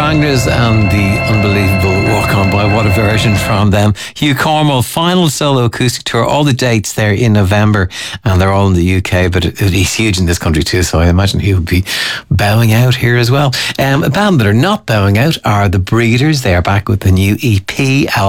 Stranglers and the unbelievable Walk On By. What a version from them. Hugh Cornwell, final solo acoustic tour. All the dates there in November, and they're all in the UK, but he's huge in this country too, so I imagine he would be bowing out here as well. A band that are not bowing out are The Breeders. They are back with the new EP album.